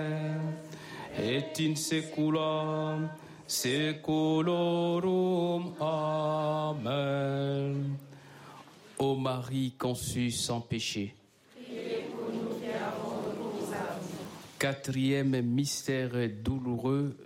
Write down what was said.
et in secula seculorum. Amen. Ô Marie conçue sans péché. Quatrième mystère douloureux,